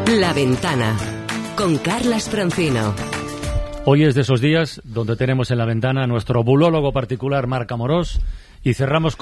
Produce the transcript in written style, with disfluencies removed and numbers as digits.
La Ventana, con Carlas Francino. Hoy es de esos días donde tenemos en La Ventana a nuestro bulólogo particular, Marc Amorós, y cerramos